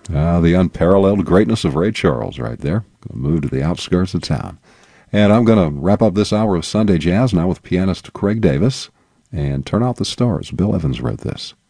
The unparalleled greatness of Ray Charles right there. Gonna move to the outskirts of town. And I'm going to wrap up this hour of Sunday Jazz now with pianist Craig Davis and Turn Out the Stars. Bill Evans wrote this.